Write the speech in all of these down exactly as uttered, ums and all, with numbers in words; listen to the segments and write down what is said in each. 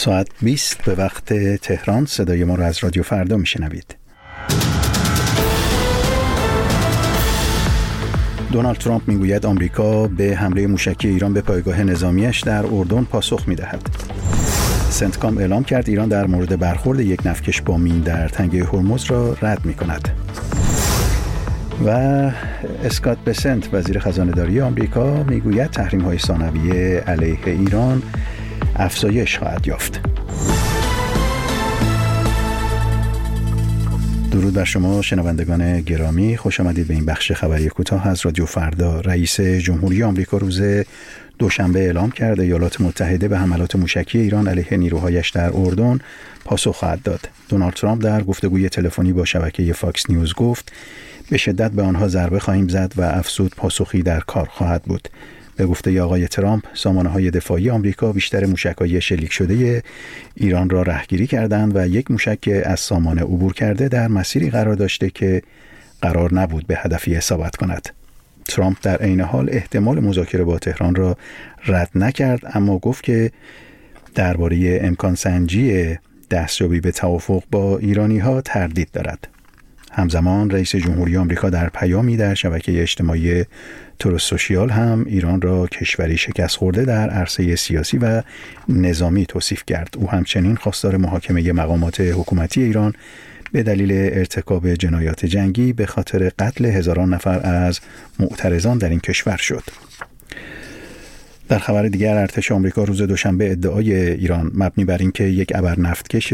ساعت بیست به وقت تهران. صدای ما را از رادیو فردا میشنوید. دونالد ترامپ میگوید آمریکا به حمله موشکی ایران به پایگاه نظامیش در اردن پاسخ میدهد. سنتکام اعلام کرد ایران در مورد برخورد یک نفتکش با مین در تنگه هرمز را رد میکند. و اسکات بسنت وزیر خزانه‌داری آمریکا میگوید تحریم‌های ثانویه علیه ایران افزایش خواهد یافت. درود بر شما شنوندگان گرامی، خوش آمدید به این بخش خبری کوتاه از رادیو فردا. رئیس جمهوری آمریکا روز دوشنبه اعلام کرد ایالات متحده به حملات موشکی ایران علیه نیروهایش در اردن پاسخ خواهد داد. دونالد ترامپ در گفتگوی تلفنی با شبکه فاکس نیوز گفت به شدت به آنها ضربه خواهیم زد و افزود پاسخی در کار خواهد بود. به گفته آقای ترامپ، سامانه‌های دفاعی آمریکا بیشتر موشک‌های شلیک شده ایران را رهگیری کردند و یک موشک که از سامانه عبور کرده در مسیری قرار داشته که قرار نبود به هدفی اصابت کند. ترامپ در عین حال احتمال مذاکره با تهران را رد نکرد، اما گفت که درباره امکان سنجی دستیابی به توافق با ایرانی‌ها تردید دارد. همزمان رئیس جمهوری آمریکا در پیامی در شبکه اجتماعی تروث سوشیال هم ایران را کشوری شکست خورده در عرصه سیاسی و نظامی توصیف کرد. او همچنین خواستار محاکمه مقامات حکومتی ایران به دلیل ارتکاب جنایات جنگی به خاطر قتل هزاران نفر از معترضان در این کشور شد. در خبر دیگر، ارتش آمریکا روز دوشنبه ادعای ایران مبنی بر اینکه یک ابر نفتکش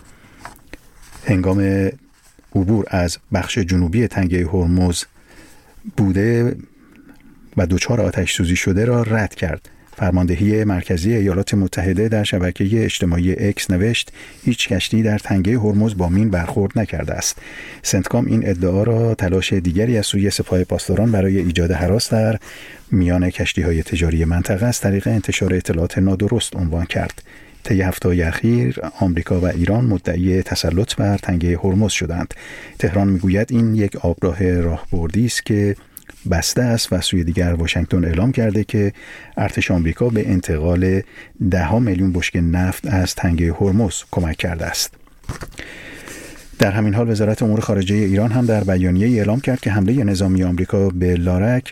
هنگام عبور از بخش جنوبی تنگه هرمز بوده و دچار آتش سوزی شده را رد کرد. فرماندهی مرکزی ایالات متحده در شبکه اجتماعی اکس نوشت هیچ کشتی در تنگه هرمز با مین برخورد نکرده است. سنتکام این ادعا را تلاش دیگری از سوی سپاه پاسداران برای ایجاد هراس در میان کشتی‌های تجاری منطقه از طریق انتشار اطلاعات نادرست عنوان کرد. طی هفته‌های اخیر آمریکا و ایران مدعی تسلط بر تنگه هرمز شدند. تهران میگوید این یک آبراه راهبردی است که بسته است و سوی دیگر واشنگتن اعلام کرده که ارتش آمریکا به انتقال ده ها میلیون بشکه نفت از تنگه هرمز کمک کرده است. در همین حال وزارت امور خارجه ایران هم در بیانیه‌ای اعلام کرد که حمله نظامی آمریکا به لارک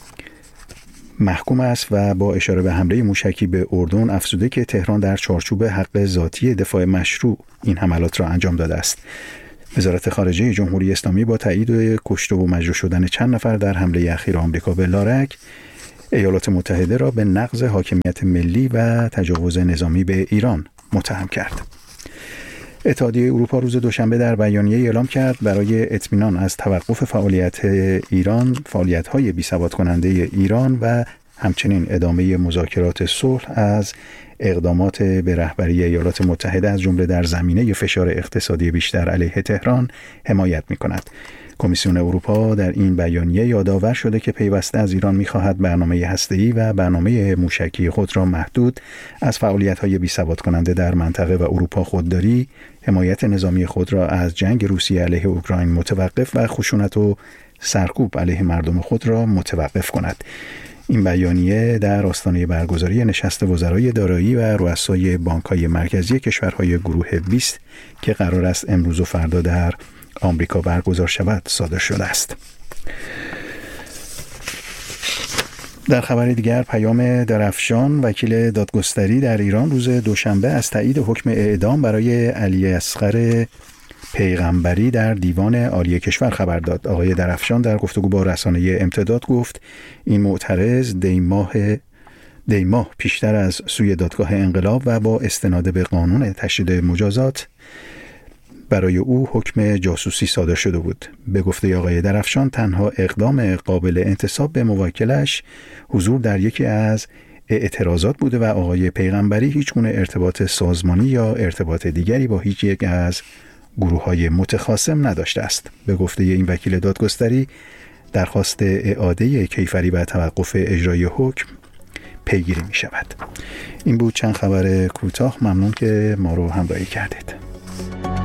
محکوم است و با اشاره به حمله موشکی به اردن افزوده که تهران در چارچوب حق ذاتی دفاع مشروع این حملات را انجام داده است. وزارت خارجه جمهوری اسلامی با تایید کشته و مجروح شدن چند نفر در حمله اخیر آمریکا به لارک، ایالات متحده را به نقض حاکمیت ملی و تجاوز نظامی به ایران متهم کرد. اتحادیه اروپا روز دوشنبه در بیانیه اعلام کرد برای اطمینان از توقف فعالیت ایران، فعالیت‌های بی‌ثبات کننده ایران و همچنین ادامه مذاکرات صلح از اقدامات به رهبری ایالات متحده از جمله در زمینه فشار اقتصادی بیشتر علیه تهران حمایت می‌کند. کمیسیون اروپا در این بیانیه یادآور شده که پیوسته از ایران می‌خواهد برنامه هسته‌ای و برنامه موشکی خود را محدود، از فعالیت‌های بی‌ثبات کننده در منطقه و اروپا خودداری، حمایت نظامی خود را از جنگ روسیه علیه اوکراین متوقف و خشونت و سرکوب علیه مردم خود را متوقف کند. این بیانیه در آستانه برگزاری نشست وزرای دارایی و رؤسای بانک‌های مرکزی کشورهای گروه بیست که قرار است امروز و فردا در آمریکا برگزار شود صادر شده است. در خبر دیگر، پیام درفشان وکیل دادگستری در ایران روز دوشنبه از تایید حکم اعدام برای علی اصغر پیغمبری در دیوان عالی کشور خبر داد. آقای درفشان در گفتگو با رسانه امتداد گفت این معترض دیماه دیماه پیشتر از سوی دادگاه انقلاب و با استناد به قانون تشدید مجازات برای او حکم جاسوسی صادر شده بود. به گفته آقای درفشان تنها اقدام قابل انتساب به موکلش حضور در یکی از اعتراضات بوده و آقای پیغمبری هیچ گونه ارتباط سازمانی یا ارتباط دیگری با هیچ یک از گروه‌های متخاصم نداشته است. به گفته این وکیل دادگستری درخواست اعاده کیفری و توقف اجرای حکم پیگیری می شود. این بود چند خبر کوتاه. ممنون که ما رو همراهی کردید.